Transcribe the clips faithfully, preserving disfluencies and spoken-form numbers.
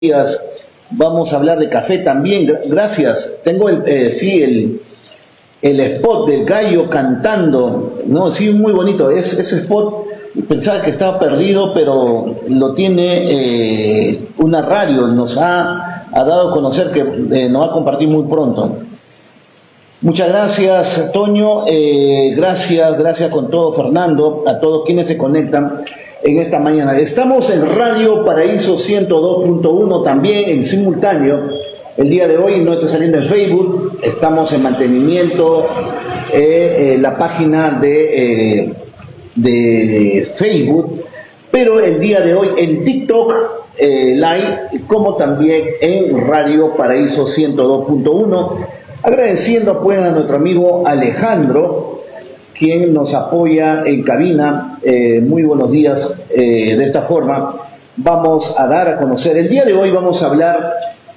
días. Vamos a hablar de café también. Gracias. Tengo el, eh, sí, el, el spot del gallo cantando. No, sí, muy bonito. Es, ese spot pensaba que estaba perdido, pero lo tiene eh, una radio. Nos ha, ha dado a conocer que eh, nos va a compartir muy pronto. Muchas gracias, Toño. Eh, gracias, gracias con todo, Fernando, a todos quienes se conectan en esta mañana. Estamos en Radio Paraíso ciento dos punto uno también en simultáneo. El día de hoy no está saliendo en Facebook, estamos en mantenimiento, eh, eh, la página de, eh, de Facebook, pero el día de hoy en TikTok eh, Live, como también en Radio Paraíso ciento dos punto uno. Agradeciendo pues a nuestro amigo Alejandro, quien nos apoya en cabina. Eh, muy buenos días. Eh, de esta forma vamos a dar a conocer, el día de hoy vamos a hablar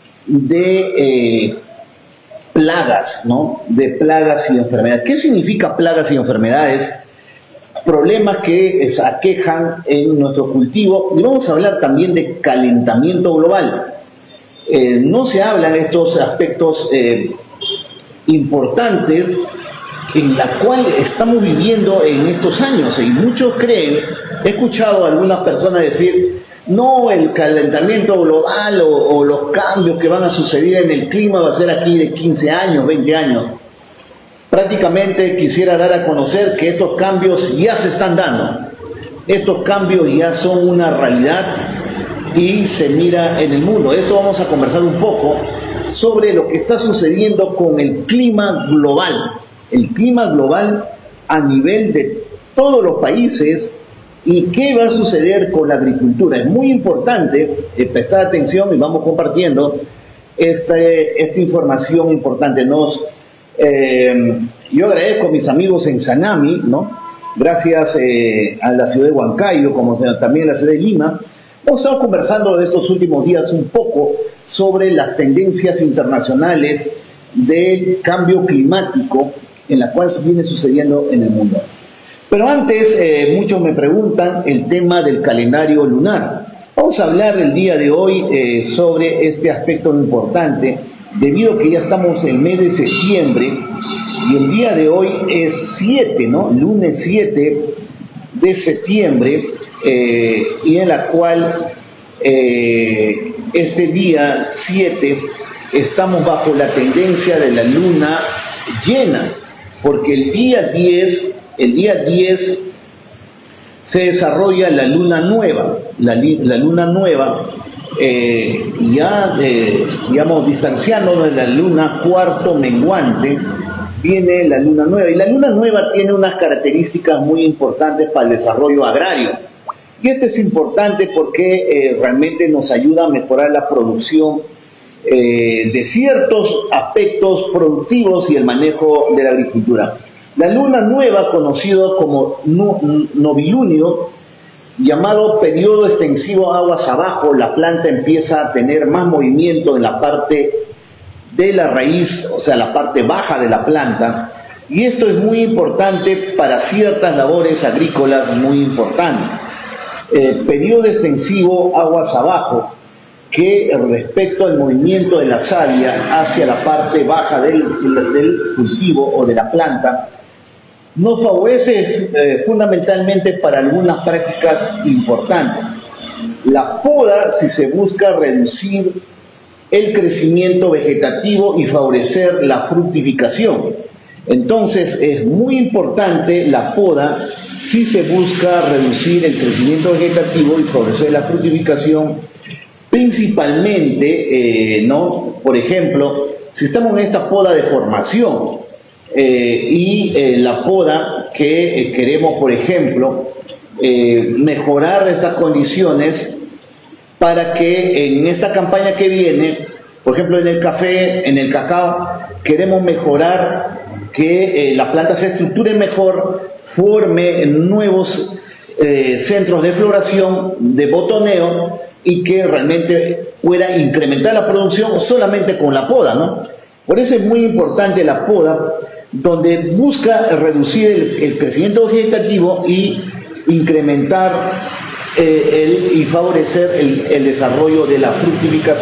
de eh, plagas, ¿no? De plagas y enfermedades. ¿Qué significa plagas y enfermedades? Problemas que se aquejan en nuestro cultivo. Y vamos a hablar también de calentamiento global. Eh, no se hablan estos aspectos eh, importantes en la cual estamos viviendo en estos años, y muchos creen, he escuchado a algunas personas decir, no, el calentamiento global o, o los cambios que van a suceder en el clima va a ser aquí de quince años, veinte años. Prácticamente quisiera dar a conocer que estos cambios ya se están dando, estos cambios ya son una realidad y se mira en el mundo. Esto vamos a conversar un poco sobre lo que está sucediendo con el clima global, el clima global a nivel de todos los países y qué va a suceder con la agricultura. Es muy importante eh, prestar atención y vamos compartiendo este, esta información importante. Nos, eh, yo agradezco a mis amigos en Sanami, ¿no? Gracias eh, a la ciudad de Huancayo, como también a la ciudad de Lima. Hemos estado conversando de estos últimos días un poco sobre las tendencias internacionales del cambio climático en las cuales viene sucediendo en el mundo. Pero antes, eh, muchos me preguntan el tema del calendario lunar. Vamos a hablar el día de hoy eh, sobre este aspecto importante, debido a que ya estamos en el mes de septiembre y el día de hoy es siete, ¿no? Lunes siete de septiembre, eh, y en la cual eh, este día siete estamos bajo la tendencia de la luna llena, porque el día diez, el día diez se desarrolla la luna nueva, la, la luna nueva, eh, ya eh, digamos distanciándonos de la luna cuarto menguante, viene la luna nueva, y la luna nueva tiene unas características muy importantes para el desarrollo agrario. Y esto es importante porque eh, realmente nos ayuda a mejorar la producción eh, de ciertos aspectos productivos y el manejo de la agricultura. La luna nueva, conocido como no, novilunio, llamado periodo extensivo aguas abajo, la planta empieza a tener más movimiento en la parte de la raíz, o sea, la parte baja de la planta, y esto es muy importante para ciertas labores agrícolas muy importantes. Eh, periodo extensivo aguas abajo, que respecto al movimiento de la savia hacia la parte baja del, del cultivo o de la planta, nos favorece eh, fundamentalmente para algunas prácticas importantes. La poda, si se busca reducir el crecimiento vegetativo y favorecer la fructificación. Entonces es muy importante la poda si se busca reducir el crecimiento vegetativo y favorecer la fructificación, principalmente, eh, ¿no? Por ejemplo, si estamos en esta poda de formación eh, y eh, la poda que eh, queremos, por ejemplo, eh, mejorar estas condiciones para que en esta campaña que viene, por ejemplo, en el café, en el cacao, queremos mejorar que eh, la planta se estructure mejor, forme nuevos eh, centros de floración, de botoneo, y que realmente pueda incrementar la producción solamente con la poda, ¿no? Por eso es muy importante la poda, donde busca reducir el, el crecimiento vegetativo y incrementar eh, el, y favorecer el, el desarrollo de la fructificación